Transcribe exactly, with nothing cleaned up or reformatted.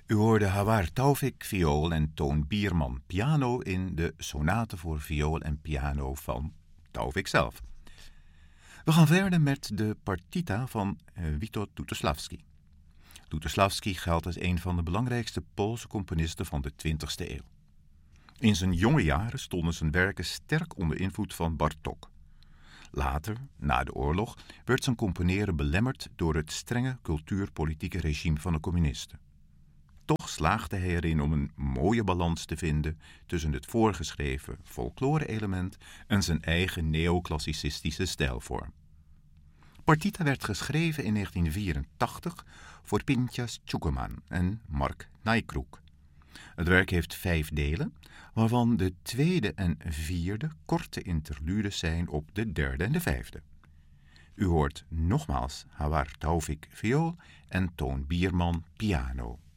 U hoorde Hawar Taufik viool en Toon Bierman piano in de sonate voor viool en piano van Taufik zelf. We gaan verder met de partita van Witold Lutosławski. Lutosławski geldt als een van de belangrijkste Poolse componisten van de twintigste eeuw. In zijn jonge jaren stonden zijn werken sterk onder invloed van Bartók. Later, na de oorlog, werd zijn componeren belemmerd door het strenge cultuurpolitieke regime van de communisten. Toch slaagde hij erin om een mooie balans te vinden tussen het voorgeschreven folklore-element en zijn eigen neoclassicistische stijlvorm. Partita werd geschreven in negentien vierentachtig voor Pinchas Tjukeman en Mark Najkruk. Het werk heeft vijf delen, waarvan de tweede en vierde korte interludes zijn op de derde en de vijfde. U hoort nogmaals Hawar Taufik viool en Toon Bierman piano.